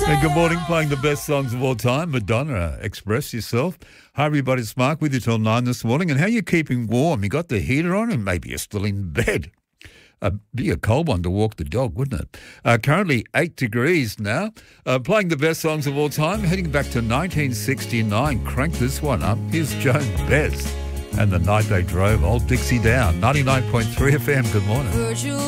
And good morning, playing the best songs of all time. Madonna, Express Yourself. Hi, everybody, it's Mark with you till 9 this morning. And how are you keeping warm? You got the heater on and maybe you're still in bed. Be a cold one to walk the dog, wouldn't it? Currently 8 degrees now. Playing the best songs of all time. Heading back to 1969. Crank this one up. Here's Joan Baez and The Night They Drove Old Dixie Down. 99.3 FM. Good morning.